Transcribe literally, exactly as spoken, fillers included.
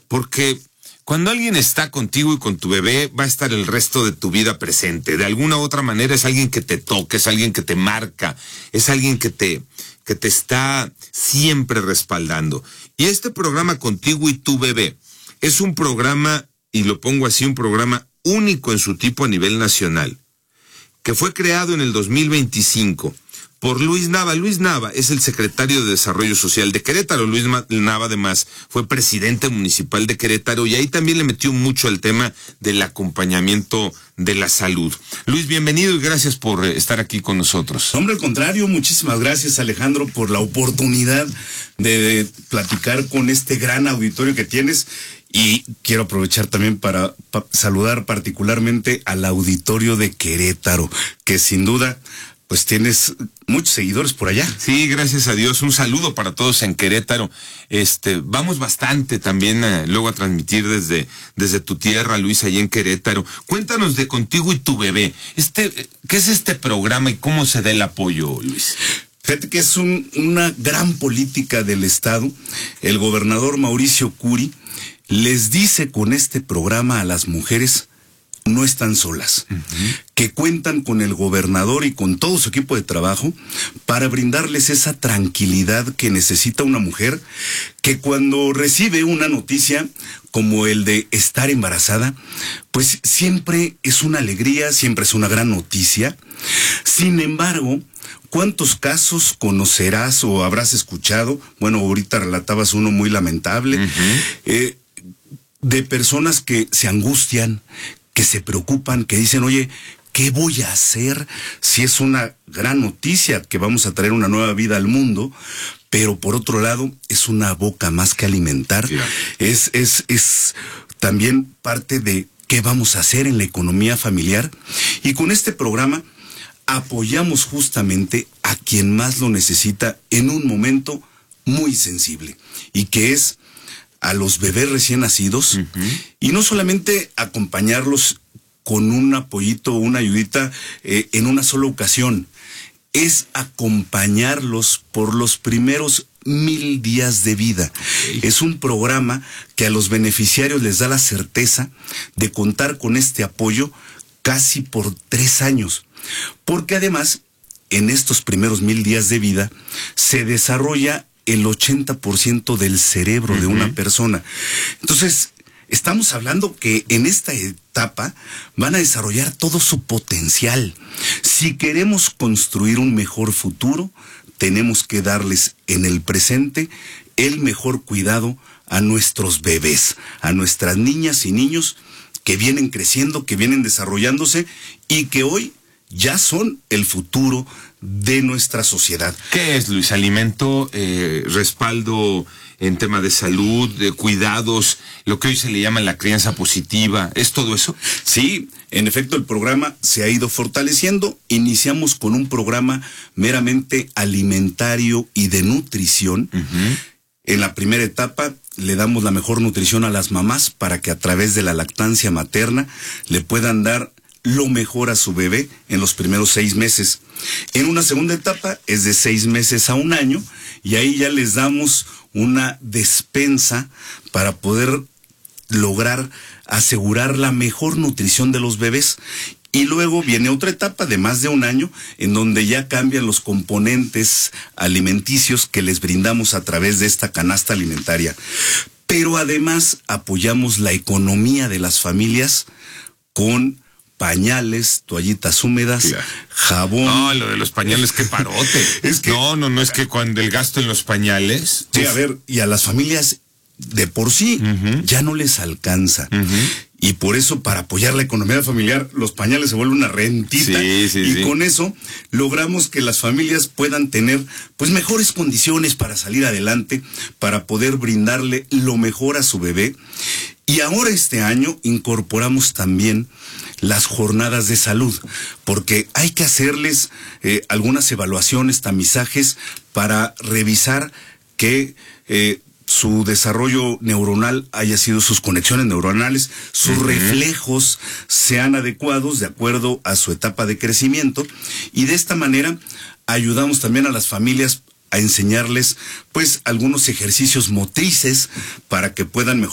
porque cuando alguien está contigo y con tu bebé, va a estar el resto de tu vida presente. De alguna u otra manera es alguien que te toca, es alguien que te marca, es alguien que te, que te está siempre respaldando. Y este programa Contigo y tu Bebé es un programa, y lo pongo así, un programa único en su tipo a nivel nacional, que fue creado en el dos mil veinticinco por Luis Nava. Luis Nava es el secretario de Desarrollo Social de Querétaro. Luis Nava, además, fue presidente municipal de Querétaro y ahí también le metió mucho el tema del acompañamiento de la salud. Luis, bienvenido y gracias por estar aquí con nosotros. Hombre, al contrario, muchísimas gracias, Alejandro, por la oportunidad de, de platicar con este gran auditorio que tienes. Y quiero aprovechar también para pa- saludar particularmente al auditorio de Querétaro, que sin duda pues tienes muchos seguidores por allá. Sí, gracias a Dios. Un saludo para todos en Querétaro. Este, vamos bastante también eh, luego a transmitir desde, desde tu tierra, Luis, allí en Querétaro. Cuéntanos de Contigo y tu Bebé. Este, ¿qué es este programa y cómo se da el apoyo, Luis? Fíjate que es un, una gran política del Estado. El gobernador Mauricio Curi les dice con este programa a las mujeres: no están solas, uh-huh. que cuentan con el gobernador y con todo su equipo de trabajo para brindarles esa tranquilidad que necesita una mujer, que cuando recibe una noticia como el de estar embarazada, pues siempre es una alegría, siempre es una gran noticia. Sin embargo, ¿cuántos casos conocerás o habrás escuchado? Bueno, ahorita relatabas uno muy lamentable, uh-huh. eh, de personas que se angustian, que se preocupan, que dicen, oye, ¿qué voy a hacer si es una gran noticia que vamos a traer una nueva vida al mundo? Pero por otro lado, es una boca más que alimentar. Yeah. Es, es, es también parte de qué vamos a hacer en la economía familiar. Y con este programa apoyamos justamente a quien más lo necesita en un momento muy sensible, y que es a los bebés recién nacidos, uh-huh. y no solamente acompañarlos con un apoyito, una ayudita eh, en una sola ocasión, es acompañarlos por los primeros mil días de vida. Okay. Es un programa que a los beneficiarios les da la certeza de contar con este apoyo casi por tres años, porque además en estos primeros mil días de vida se desarrolla el ochenta por ciento del cerebro uh-huh. de una persona. Entonces, estamos hablando que en esta etapa van a desarrollar todo su potencial. Si queremos construir un mejor futuro, tenemos que darles en el presente el mejor cuidado a nuestros bebés, a nuestras niñas y niños que vienen creciendo, que vienen desarrollándose y que hoy ya son el futuro de nuestra sociedad. ¿Qué es, Luis? Alimento, eh, respaldo en tema de salud, de cuidados, lo que hoy se le llama la crianza positiva, ¿es todo eso? Sí, en efecto, el programa se ha ido fortaleciendo. Iniciamos con un programa meramente alimentario y de nutrición. Uh-huh. En la primera etapa le damos la mejor nutrición a las mamás para que a través de la lactancia materna le puedan dar lo mejor a su bebé en los primeros seis meses. En una segunda etapa es de seis meses a un año y ahí ya les damos una despensa para poder lograr asegurar la mejor nutrición de los bebés. Y luego viene otra etapa de más de un año en donde ya cambian los componentes alimenticios que les brindamos a través de esta canasta alimentaria. Pero además apoyamos la economía de las familias con pañales, toallitas húmedas, claro. jabón. No, lo de los pañales, qué parote. Es que, no, no, no, es que cuando el gasto en los pañales. Sí, uf. A ver, y a las familias de por sí uh-huh. ya no les alcanza. Uh-huh. Y por eso, para apoyar la economía familiar, los pañales se vuelven una rentita. Sí, sí, y sí. con eso logramos que las familias puedan tener pues mejores condiciones para salir adelante, para poder brindarle lo mejor a su bebé. Y ahora este año incorporamos también las jornadas de salud, porque hay que hacerles eh, algunas evaluaciones, tamizajes, para revisar que eh, su desarrollo neuronal haya sido, sus conexiones neuronales, sus uh-huh. reflejos sean adecuados de acuerdo a su etapa de crecimiento, y de esta manera ayudamos también a las familias a enseñarles pues algunos ejercicios motrices para que puedan mejorar